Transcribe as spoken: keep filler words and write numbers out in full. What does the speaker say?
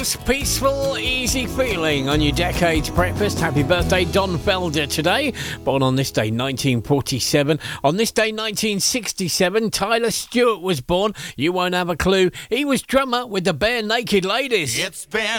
Nice, peaceful, easy feeling on your decade's breakfast. Happy birthday, Don Felder, today. Born on this day, nineteen forty-seven. On this day, nineteen sixty-seven, Tyler Stewart was born. You won't have a clue. He was drummer with the Bare Naked Ladies. It's been